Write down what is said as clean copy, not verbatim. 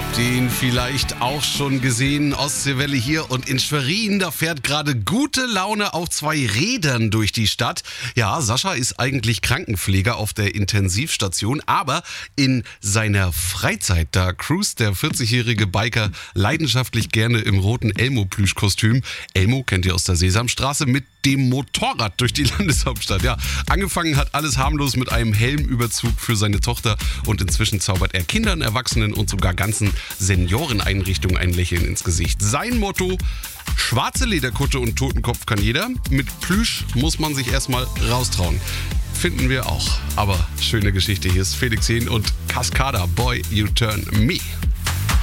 Den vielleicht auch schon gesehen, Ostseewelle hier und in Schwerin, da fährt gerade gute Laune auf 2 Rädern durch die Stadt. Ja, Sascha ist eigentlich Krankenpfleger auf der Intensivstation, aber in seiner Freizeit, da cruist der 40-jährige Biker leidenschaftlich gerne im roten Elmo-Plüschkostüm. Elmo kennt ihr aus der Sesamstraße, mit dem Motorrad durch die Landeshauptstadt. Ja, angefangen hat alles harmlos mit einem Helmüberzug für seine Tochter und inzwischen zaubert er Kindern, Erwachsenen und sogar ganzen Senioreneinrichtungen ein Lächeln ins Gesicht. Sein Motto: schwarze Lederkutte und Totenkopf kann jeder. Mit Plüsch muss man sich erstmal raustrauen. Finden wir auch. Aber schöne Geschichte. Hier ist Felix Jähn und Cascada, Boy, You Turn Me.